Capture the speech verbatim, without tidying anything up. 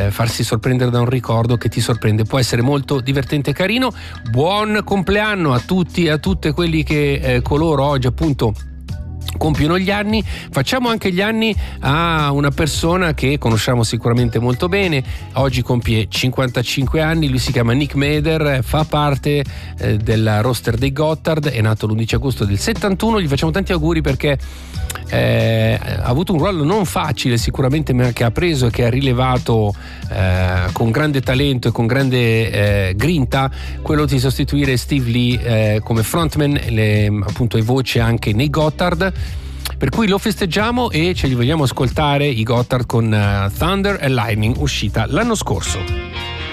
eh, farsi sorprendere da un ricordo che ti sorprende. Può essere molto divertente e carino. Buon compleanno a tutti e a tutte quelli che eh, coloro oggi appunto compiono gli anni. Facciamo anche gli anni a una persona che conosciamo sicuramente molto bene. Oggi compie cinquantacinque anni, lui si chiama Nick Maeder, fa parte eh, del roster dei Gotthard, è nato l'undici agosto del settantuno. Gli facciamo tanti auguri perché eh, ha avuto un ruolo non facile sicuramente, ma che ha preso e che ha rilevato eh, con grande talento e con grande eh, grinta, quello di sostituire Steve Lee eh, come frontman, le, appunto e voce anche nei Gotthard. Per cui lo festeggiamo e ce li vogliamo ascoltare i Gotthard con uh, Thunder and Lightning, uscita l'anno scorso.